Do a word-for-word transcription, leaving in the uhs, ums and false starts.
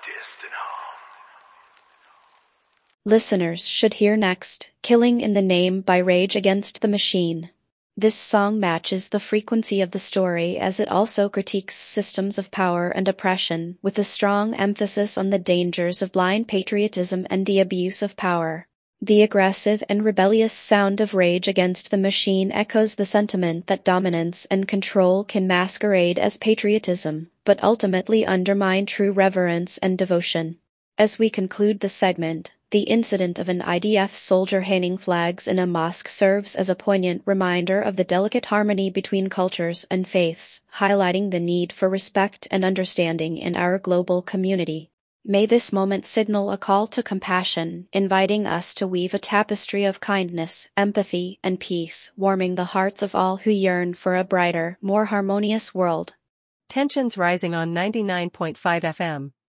distant hum. Listeners should hear next, Killing in the Name by Rage Against the Machine. This song matches the frequency of the story as it also critiques systems of power and oppression, with a strong emphasis on the dangers of blind patriotism and the abuse of power. The aggressive and rebellious sound of Rage Against the Machine echoes the sentiment that dominance and control can masquerade as patriotism, but ultimately undermine true reverence and devotion. As we conclude the segment, the incident of an I D F soldier hanging flags in a mosque serves as a poignant reminder of the delicate harmony between cultures and faiths, highlighting the need for respect and understanding in our global community. May this moment signal a call to compassion, inviting us to weave a tapestry of kindness, empathy, and peace, warming the hearts of all who yearn for a brighter, more harmonious world. Tensions rising on ninety-nine point five F M.